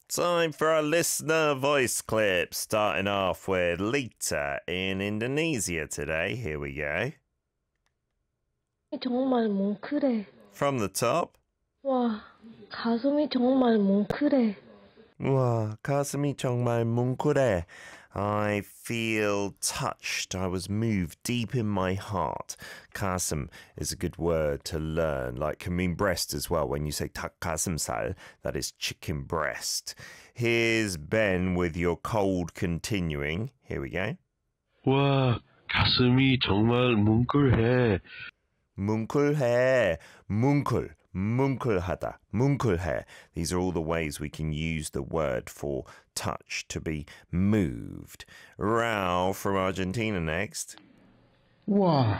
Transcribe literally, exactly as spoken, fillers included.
Time for our listener voice clip, starting off with Lita in Indonesia today. Here we go. 정말 뭉클해. From the top. 와, 가슴이 정말 뭉클해. 와, 가슴이 정말 뭉클해. I feel touched. I was moved deep in my heart. 가슴 is a good word to learn, like can mean breast as well. When you say 닭가슴살, that is chicken breast. Here's Ben with your cold continuing. Here we go. 와, 가슴이 정말 뭉클해. 뭉클해, 뭉클, 뭉클하다, 뭉클해. These are all the ways we can use the word for touch, to be moved. Rao from Argentina next. 와,